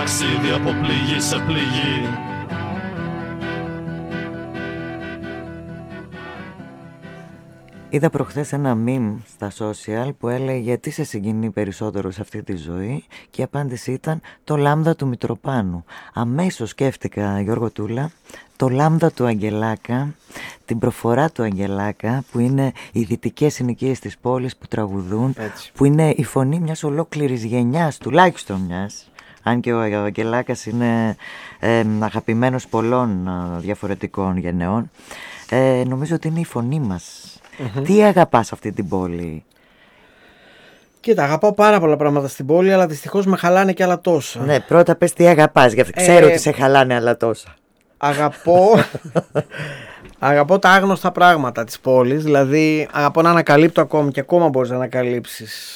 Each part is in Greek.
ταξίδι από πληγή σε πληγή. Είδα προχθές ένα meme στα social που έλεγε γιατί σε συγκινεί περισσότερο σε αυτή τη ζωή, και η απάντηση ήταν το λάμδα του Μητροπάνου. Αμέσως σκέφτηκα, Γιώργο Τούλα, το λάμδα του Αγγελάκα, την προφορά του Αγγελάκα, που είναι οι δυτικές συνοικίες της πόλης που τραγουδούν, έτσι, που είναι η φωνή μιας ολόκληρης γενιάς, τουλάχιστον μιας. Αν και ο Αγγελάκας είναι αγαπημένος πολλών διαφορετικών γενεών, νομίζω ότι είναι η φωνή μας. Τι αγαπάς αυτή την πόλη? Κοίτα, αγαπάω πάρα πολλά πράγματα στην πόλη, αλλά δυστυχώς με χαλάνε και άλλα τόσα. Ναι, πρώτα πες τι αγαπάς, γιατί ξέρω ότι σε χαλάνε άλλα τόσα. Αγαπώ τα άγνωστα πράγματα της πόλης, δηλαδή αγαπώ να ανακαλύπτω ακόμη, και ακόμα μπορείς να ανακαλύψεις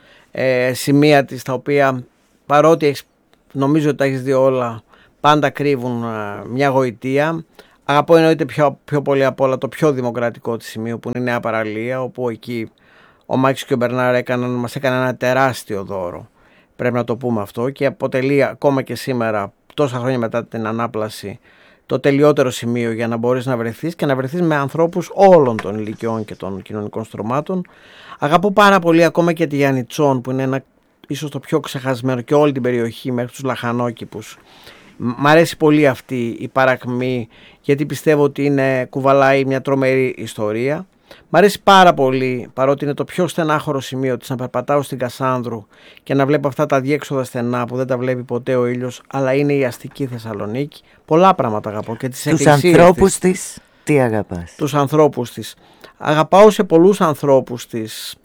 σημεία της, τα οποία παρότι νομίζω ότι τα έχεις δει όλα, πάντα κρύβουν μια γοητεία. Αγαπώ εννοείται πιο πολύ απ' όλα το πιο δημοκρατικό της σημείο, που είναι η Νέα Παραλία, όπου εκεί ο Μάκης και ο Μπερνάρ μας έκαναν ένα τεράστιο δώρο. Πρέπει να το πούμε αυτό, και αποτελεί ακόμα και σήμερα, τόσα χρόνια μετά την ανάπλαση, το τελειότερο σημείο για να μπορείς να βρεθείς και να βρεθείς με ανθρώπους όλων των ηλικιών και των κοινωνικών στρωμάτων. Αγαπώ πάρα πολύ ακόμα και τη Γιαννιτσόν, που είναι ίσως το πιο ξεχασμένο, και όλη την περιοχή μέχρι τους λαχανόκηπους. Μ' αρέσει πολύ αυτή η παρακμή, γιατί πιστεύω ότι κουβαλάει μια τρομερή ιστορία. Μ' αρέσει πάρα πολύ, παρότι είναι το πιο στενάχωρο σημείο της, να περπατάω στην Κασάνδρου και να βλέπω αυτά τα διέξοδα στενά που δεν τα βλέπει ποτέ ο ήλιος, αλλά είναι η αστική Θεσσαλονίκη. Πολλά πράγματα αγαπώ, και τις τους ανθρώπους της. Τι αγαπάς? Τους ανθρώπους της. Αγαπάω σε πολλούς ανθρώπους της.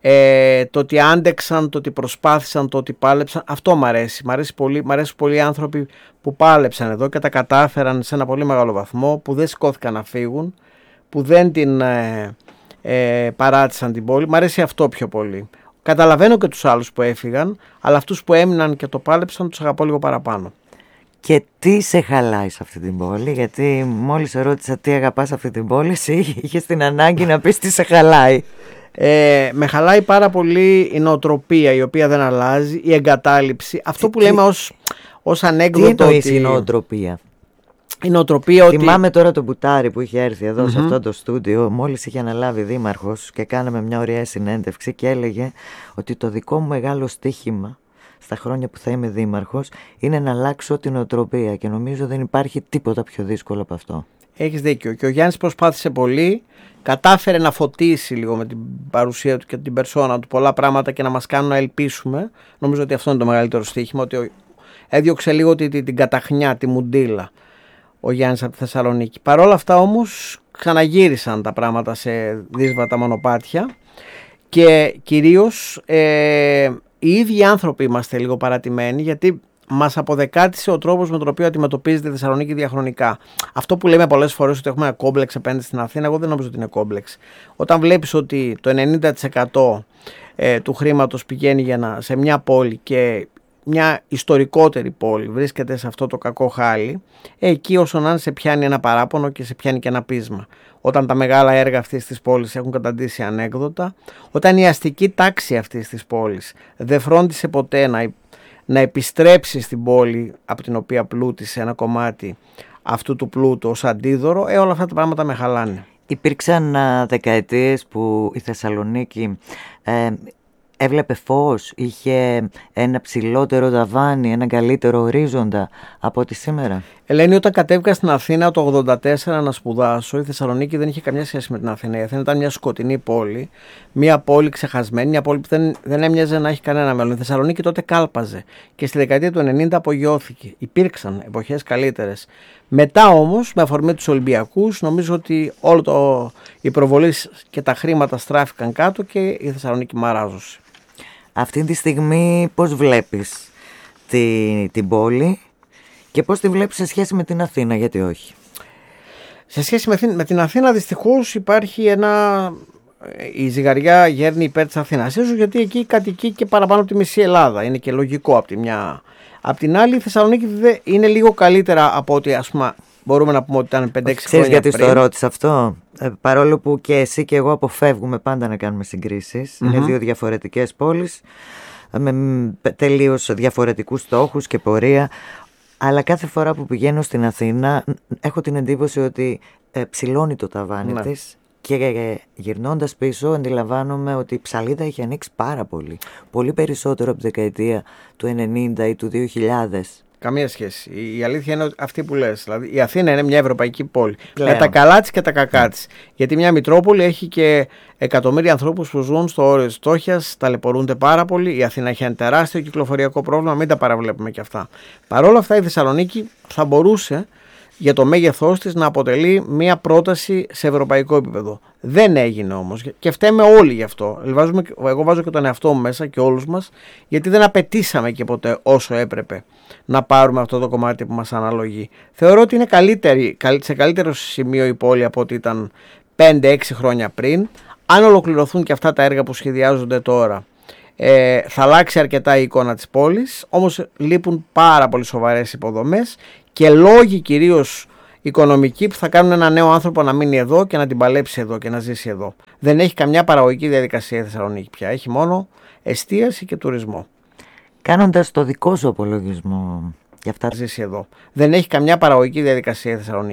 Το ότι άντεξαν, το ότι προσπάθησαν, το ότι πάλεψαν, αυτό μ' αρέσει. Μ' αρέσουν πολλοί οι άνθρωποι που πάλεψαν εδώ και τα κατάφεραν σε ένα πολύ μεγάλο βαθμό, που δεν σηκώθηκαν να φύγουν, που δεν την παράτησαν την πόλη. Μ' αρέσει αυτό πιο πολύ. Καταλαβαίνω και τους άλλους που έφυγαν, αλλά αυτούς που έμειναν και το πάλεψαν τους αγαπώ λίγο παραπάνω. Και τι σε χαλάει σε αυτή την πόλη? Γιατί μόλις ρώτησα τι αγαπάς σε αυτή την πόλη, εσύ είχες την ανάγκη να πεις τι σε χαλάει. Με χαλάει πάρα πολύ η νοοτροπία, η οποία δεν αλλάζει, η εγκατάλειψη. Αυτό που λέμε ως ανέκδοτο. Τι εννοείς η νοοτροπία? Η νοοτροπία Θυμάμαι τώρα τον Μπουτάρη που είχε έρθει εδώ σε αυτό το στούντιο, μόλις είχε αναλάβει δήμαρχος, και κάναμε μια ωραία συνέντευξη και έλεγε ότι το δικό μου μεγάλο στοίχημα στα χρόνια που θα είμαι δήμαρχος είναι να αλλάξω την νοοτροπία, και νομίζω δεν υπάρχει τίποτα πιο δύσκολο από αυτό. Έχεις δίκιο, και ο Γιάννης προσπάθησε πολύ, κατάφερε να φωτίσει λίγο με την παρουσία του και την περσόνα του πολλά πράγματα και να μας κάνουν να ελπίσουμε. Νομίζω ότι αυτό είναι το μεγαλύτερο στοίχημα, ότι έδιωξε λίγο την καταχνιά, τη μουντίλα ο Γιάννης από τη Θεσσαλονίκη. Παρ' όλα αυτά όμως ξαναγύρισαν τα πράγματα σε δύσβατα μονοπάτια, και κυρίως οι ίδιοι άνθρωποι είμαστε λίγο παρατημένοι, γιατί μας αποδεκάτησε ο τρόπος με τον οποίο αντιμετωπίζεται η Θεσσαλονίκη διαχρονικά. Αυτό που λέμε πολλές φορές ότι έχουμε ένα κόμπλεξ απέναντι στην Αθήνα, εγώ δεν νομίζω ότι είναι κόμπλεξ. Όταν βλέπεις ότι το 90% του χρήματος πηγαίνει σε μια πόλη, και μια ιστορικότερη πόλη βρίσκεται σε αυτό το κακό χάλι, εκεί όσο να είναι σε πιάνει ένα παράπονο και σε πιάνει και ένα πείσμα. Όταν τα μεγάλα έργα αυτής της πόλης έχουν καταντήσει ανέκδοτα, όταν η αστική τάξη αυτής της πόλης δεν φρόντισε ποτέ να επιστρέψει στην πόλη από την οποία πλούτησε ένα κομμάτι αυτού του πλούτου ως αντίδωρο, όλα αυτά τα πράγματα με χαλάνε. Υπήρξαν δεκαετίες που η Θεσσαλονίκη έβλεπε φως, είχε ένα ψηλότερο ταβάνι, ένα καλύτερο ορίζοντα από ό,τι σήμερα. Ελένη, όταν κατέβηκα στην Αθήνα το 1984 να σπουδάσω, η Θεσσαλονίκη δεν είχε καμιά σχέση με την Αθήνα. Η Αθήνα ήταν μια σκοτεινή πόλη, μια πόλη ξεχασμένη, μια πόλη που δεν έμοιαζε να έχει κανένα μέλλον. Η Θεσσαλονίκη τότε κάλπαζε, και στη δεκαετία του 90 απογειώθηκε. Υπήρξαν εποχές καλύτερες. Μετά όμως, με αφορμή τους Ολυμπιακούς, νομίζω ότι η προβολή και τα χρήματα στράφηκαν κάτω και η Θεσσαλονίκη μαράζωσε. Αυτή τη στιγμή πώς βλέπεις την πόλη και πώς τη βλέπεις σε σχέση με την Αθήνα, γιατί όχι? Σε σχέση με την Αθήνα δυστυχώς υπάρχει η ζυγαριά γέρνει υπέρ της Αθήνας. Ίσως γιατί εκεί κατοικεί και παραπάνω από τη μισή Ελλάδα. Είναι και λογικό από τη μια. Απ' την άλλη η Θεσσαλονίκη είναι λίγο καλύτερα από ό,τι μπορούμε να πούμε ότι ήταν 5-6 χρόνια πριν. Ξέρεις γιατί στο ρώτησα αυτό? Παρόλο που και εσύ και εγώ αποφεύγουμε πάντα να κάνουμε συγκρίσεις. Είναι δύο διαφορετικές πόλεις. με τελείως διαφορετικούς στόχους και πορεία. Αλλά κάθε φορά που πηγαίνω στην Αθήνα έχω την εντύπωση ότι ψηλώνει το ταβάνι της. Και γυρνώντας πίσω αντιλαμβάνομαι ότι η ψαλίδα έχει ανοίξει πάρα πολύ. Πολύ περισσότερο από τη δεκαετία του 90 ή του 2000. Καμία σχέση. Η αλήθεια είναι αυτή που λες. Δηλαδή, η Αθήνα είναι μια ευρωπαϊκή πόλη. Πλέον. Με τα καλά της και τα κακά της. Γιατί μια Μητρόπολη έχει και εκατομμύρια ανθρώπους που ζουν στο όριο της φτώχειας, ταλαιπωρούνται πάρα πολύ. Η Αθήνα έχει ένα τεράστιο κυκλοφοριακό πρόβλημα, μην τα παραβλέπουμε και αυτά. Παρ' όλα αυτά, η Θεσσαλονίκη θα μπορούσε, για το μέγεθός της, να αποτελεί μια πρόταση σε ευρωπαϊκό επίπεδο. Δεν έγινε όμως και φταίμε όλοι γι' αυτό. Εγώ βάζω και τον εαυτό μου μέσα και όλους μας, γιατί δεν απαιτήσαμε και ποτέ όσο έπρεπε να πάρουμε αυτό το κομμάτι που μας αναλογεί. Θεωρώ ότι είναι σε καλύτερο σημείο η πόλη από ό,τι ήταν 5-6 χρόνια πριν. Αν ολοκληρωθούν και αυτά τα έργα που σχεδιάζονται τώρα, θα αλλάξει αρκετά η εικόνα της πόλης, όμως λείπουν πάρα πολύ σοβαρές υποδομές και λόγοι κυρίως οικονομικοί που θα κάνουν ένα νέο άνθρωπο να μείνει εδώ και να την παλέψει εδώ και να ζήσει εδώ. Δεν έχει καμιά παραγωγική διαδικασία η Θεσσαλονίκη πια, έχει μόνο εστίαση και τουρισμό. Κάνοντας το δικό σου απολογισμό για αυτά. Ζήσει εδώ. Δεν έχει καμιά παραγωγική διαδικασία η Θεσσαλονίκη.